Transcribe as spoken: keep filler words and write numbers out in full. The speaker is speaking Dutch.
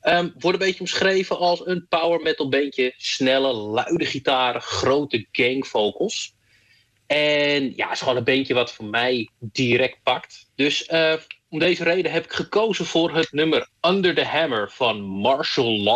Um, wordt een beetje omschreven als een power metal bandje. Snelle, luide gitaren, grote gang vocals. En ja, het is gewoon een bandje wat voor mij direct pakt. Dus uh, om deze reden heb ik gekozen voor het nummer Under the Hammer van Martial Law.